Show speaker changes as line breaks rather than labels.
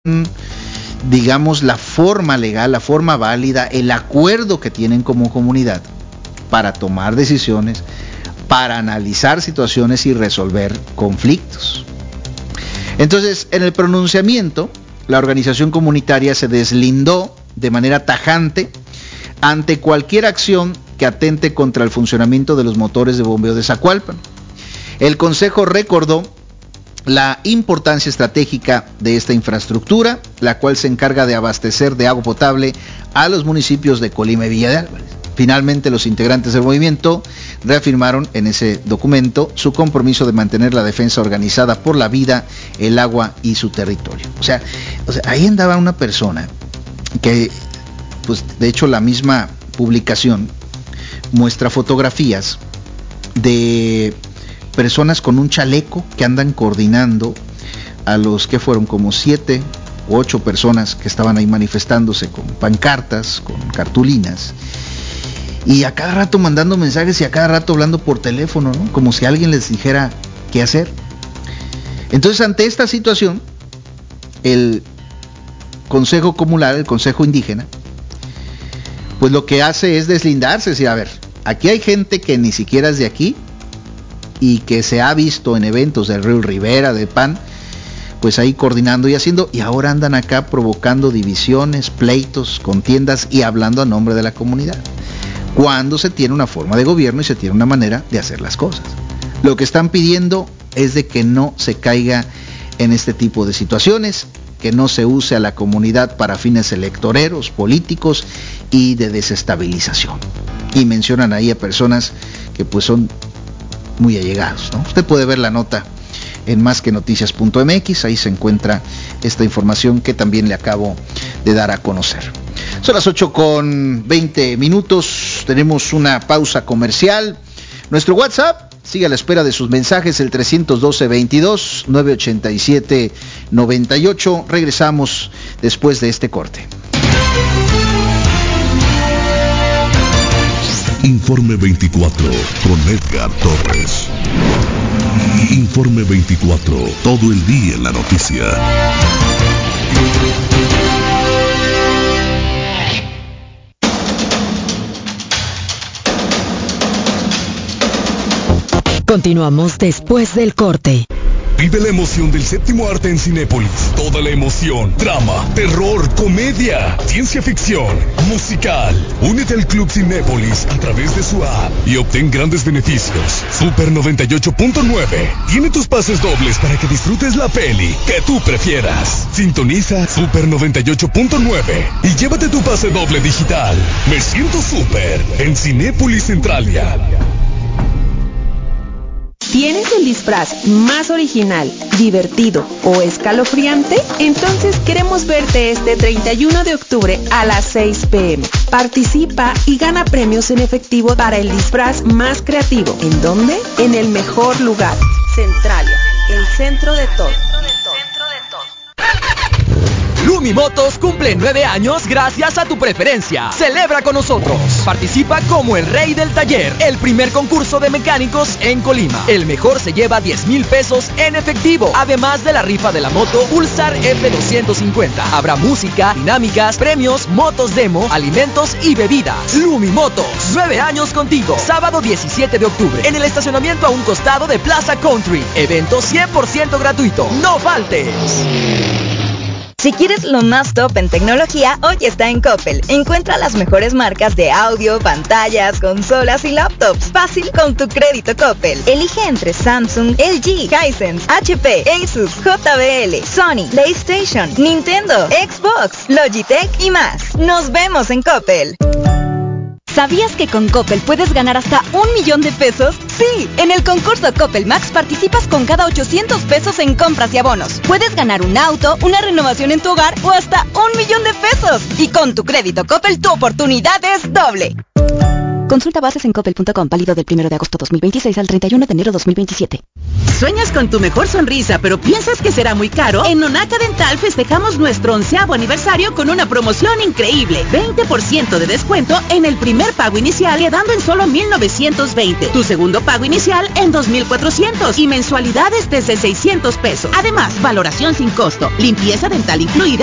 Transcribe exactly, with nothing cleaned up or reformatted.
digamos, la forma legal, la forma válida, el acuerdo que tienen como comunidad para tomar decisiones, para analizar situaciones y resolver conflictos. Entonces, en el pronunciamiento, la organización comunitaria se deslindó de manera tajante ante cualquier acción que atente contra el funcionamiento de los motores de bombeo de Zacualpan. El Consejo recordó la importancia estratégica de esta infraestructura, la cual se encarga de abastecer de agua potable a los municipios de Colima y Villa de Álvarez. Finalmente, los integrantes del movimiento reafirmaron en ese documento su compromiso de mantener la defensa organizada por la vida, el agua y su territorio. O sea, o sea ahí andaba una persona que, pues de hecho la misma publicación muestra fotografías de personas con un chaleco que andan coordinando a los que fueron como siete u ocho personas que estaban ahí manifestándose con pancartas, con cartulinas, y a cada rato mandando mensajes y a cada rato hablando por teléfono, ¿no? Como si alguien les dijera qué hacer. Entonces, ante esta situación, el Consejo Comunal, el Consejo Indígena, pues lo que hace es deslindarse, decir, a ver, aquí hay gente que ni siquiera es de aquí, y que se ha visto en eventos del Río Rivera, de P A N, pues ahí coordinando y haciendo, y ahora andan acá provocando divisiones, pleitos, contiendas y hablando a nombre de la comunidad, cuando se tiene una forma de gobierno y se tiene una manera de hacer las cosas. Lo que están pidiendo es de que no se caiga en este tipo de situaciones, que no se use a la comunidad para fines electoreros, políticos y de desestabilización. Y mencionan ahí a personas que pues son muy allegados, ¿no? Usted puede ver la nota en más que noticias punto m x, ahí se encuentra esta información que también le acabo de dar a conocer. Son las ocho con veinte minutos, tenemos una pausa comercial. Nuestro WhatsApp sigue a la espera de sus mensajes, el trescientos doce, veintidós, novecientos ochenta y siete, noventa y ocho. Regresamos después de este corte.
Informe veinticuatro con Edgar Torres. Informe veinticuatro, todo el día en la noticia.
Continuamos después del corte.
Vive la emoción del séptimo arte en Cinépolis. Toda la emoción, drama, terror, comedia, ciencia ficción, musical. Únete al Club Cinépolis a través de su app y obtén grandes beneficios. Super noventa y ocho punto nueve tiene tus pases dobles para que disfrutes la peli que tú prefieras. Sintoniza Super noventa y ocho punto nueve y llévate tu pase doble digital. Me siento súper en Cinépolis Centralia.
¿Tienes el disfraz más original, divertido o escalofriante? Entonces queremos verte este treinta y uno de octubre a las seis pe eme. Participa y gana premios en efectivo para el disfraz más creativo. ¿En dónde? En el mejor lugar. Centralia, el centro de todo.
Lumimotos cumple nueve años gracias a tu preferencia. Celebra con nosotros. Participa como el rey del taller. El primer concurso de mecánicos en Colima. El mejor se lleva diez mil pesos en efectivo. Además de la rifa de la moto Pulsar F doscientos cincuenta. Habrá música, dinámicas, premios, motos demo, alimentos y bebidas. Lumimotos, nueve años contigo. Sábado diecisiete de octubre. En el estacionamiento a un costado de Plaza Country. Evento cien por ciento gratuito. ¡No faltes!
Si quieres lo más top en tecnología, hoy está en Coppel. Encuentra las mejores marcas de audio, pantallas, consolas y laptops. Fácil con tu crédito Coppel. Elige entre Samsung, L G, Hisense, H P, Asus, J B L, Sony, PlayStation, Nintendo, Xbox, Logitech y más. Nos vemos en Coppel.
¿Sabías que con Coppel puedes ganar hasta un millón de pesos? Sí, en el concurso Coppel Max participas con cada ochocientos pesos en compras y abonos. Puedes ganar un auto, una renovación en tu hogar o hasta un millón de pesos. Y con tu crédito Coppel tu oportunidad es doble. Consulta bases en coppel punto com, válido del primero de agosto dos mil veintiséis al treinta y uno de enero dos mil veintisiete.
¿Sueñas con tu mejor sonrisa, pero piensas que será muy caro? En Nonaca Dental festejamos nuestro onceavo aniversario con una promoción increíble. veinte por ciento de descuento en el primer pago inicial, quedando en solo mil novecientos veinte. Tu segundo pago inicial en dos mil cuatrocientos y mensualidades desde seiscientos pesos. Además, valoración sin costo, limpieza dental incluida